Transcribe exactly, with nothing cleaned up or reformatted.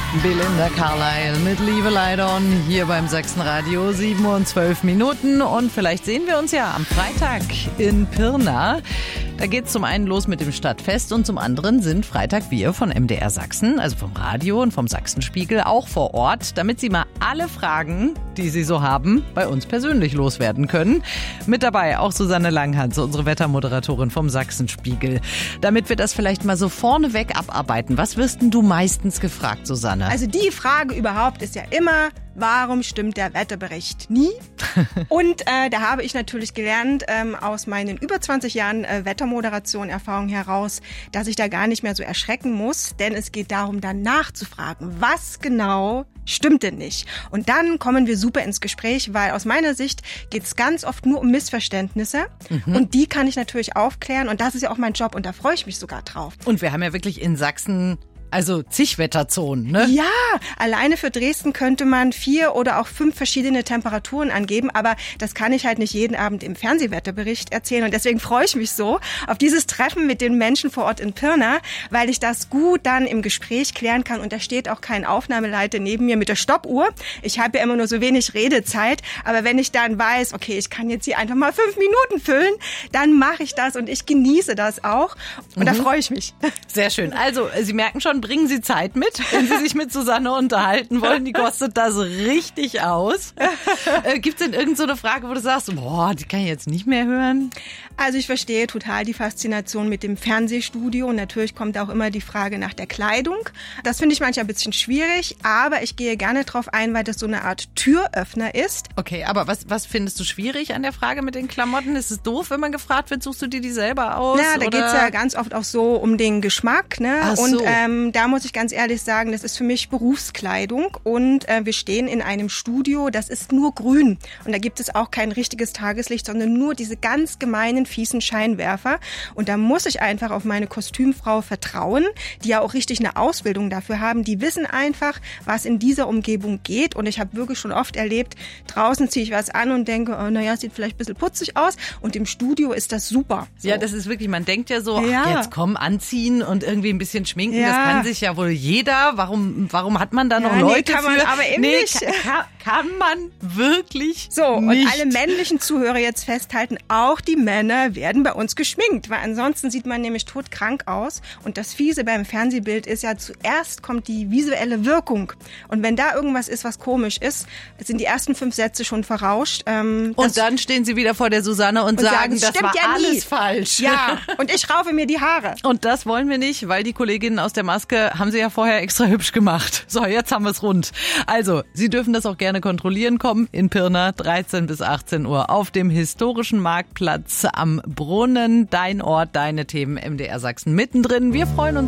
Belinda Carlisle mit Liebe Leidon hier beim Sachsenradio, sieben Uhr und zwölf Minuten. Und vielleicht sehen wir uns ja am Freitag in Pirna. Da geht's zum einen los mit dem Stadtfest und zum anderen sind Freitag wir von M D R Sachsen, also vom Radio und vom Sachsenspiegel, auch vor Ort, damit Sie mal alle Fragen, die Sie so haben, bei uns persönlich loswerden können. Mit dabei auch Susanne Langhans, unsere Wettermoderatorin vom Sachsenspiegel. Damit wir das vielleicht mal so vorneweg abarbeiten, was wirst denn du meistens gefragt, Susanne? Also die Frage überhaupt ist ja immer, warum stimmt der Wetterbericht nie? Und äh, da habe ich natürlich gelernt ähm, aus meinen über zwanzig Jahren äh, Wettermoderation-Erfahrung heraus, dass ich da gar nicht mehr so erschrecken muss, denn es geht darum, dann nachzufragen, was genau stimmt denn nicht? Und dann kommen wir super ins Gespräch, weil aus meiner Sicht geht es ganz oft nur um Missverständnisse mhm. und die kann ich natürlich aufklären und das ist ja auch mein Job und da freue ich mich sogar drauf. Und wir haben ja wirklich in Sachsen also zig Wetterzonen, ne? Ja, alleine für Dresden könnte man vier oder auch fünf verschiedene Temperaturen angeben, aber das kann ich halt nicht jeden Abend im Fernsehwetterbericht erzählen und deswegen freue ich mich so auf dieses Treffen mit den Menschen vor Ort in Pirna, weil ich das gut dann im Gespräch klären kann und da steht auch kein Aufnahmeleiter neben mir mit der Stoppuhr. Ich habe ja immer nur so wenig Redezeit, aber wenn ich dann weiß, okay, ich kann jetzt hier einfach mal fünf Minuten füllen, dann mache ich das und ich genieße das auch und mhm. da freue ich mich. Sehr schön. Also, Sie merken schon, bringen Sie Zeit mit, wenn Sie sich mit Susanne unterhalten wollen. Die kostet das richtig aus. Äh, Gibt es denn irgend so eine Frage, wo du sagst, boah, die kann ich jetzt nicht mehr hören? Also ich verstehe total die Faszination mit dem Fernsehstudio und natürlich kommt auch immer die Frage nach der Kleidung. Das finde ich manchmal ein bisschen schwierig, aber ich gehe gerne drauf ein, weil das so eine Art Türöffner ist. Okay, aber was, was findest du schwierig an der Frage mit den Klamotten? Ist es doof, wenn man gefragt wird, suchst du dir die selber aus? Na, da geht es ja ganz oft auch so um den Geschmack, ne? Ach so. Und ähm, da muss ich ganz ehrlich sagen, das ist für mich Berufskleidung und äh, wir stehen in einem Studio, das ist nur grün und da gibt es auch kein richtiges Tageslicht, sondern nur diese ganz gemeinen, fiesen Scheinwerfer und da muss ich einfach auf meine Kostümfrau vertrauen, die ja auch richtig eine Ausbildung dafür haben, die wissen einfach, was in dieser Umgebung geht und ich habe wirklich schon oft erlebt, draußen ziehe ich was an und denke, oh, naja, sieht vielleicht ein bisschen putzig aus und im Studio ist das super. So. Ja, das ist wirklich, man denkt ja so, ja. ach, jetzt komm, anziehen und irgendwie ein bisschen schminken, ja. das kann sich ja wohl jeder. Warum, warum hat man da noch ja, Leute nee, kann für? Man aber eben nee, nicht. Kann, kann man wirklich so, nicht. Und alle männlichen Zuhörer jetzt festhalten, auch die Männer werden bei uns geschminkt, weil ansonsten sieht man nämlich todkrank aus. Und das Fiese beim Fernsehbild ist ja, zuerst kommt die visuelle Wirkung. Und wenn da irgendwas ist, was komisch ist, sind die ersten fünf Sätze schon verrauscht. Ähm, und dann stehen sie wieder vor der Susanne und, und sagen, sagen, das war ja alles nie. falsch. Ja, und ich raufe mir die Haare. Und das wollen wir nicht, weil die Kolleginnen aus der Maske haben sie ja vorher extra hübsch gemacht. So, jetzt haben wir es rund. Also, Sie dürfen das auch gerne kontrollieren kommen in Pirna, dreizehn bis achtzehn Uhr auf dem historischen Marktplatz am Brunnen. Dein Ort, deine Themen, M D R Sachsen mittendrin. Wir freuen uns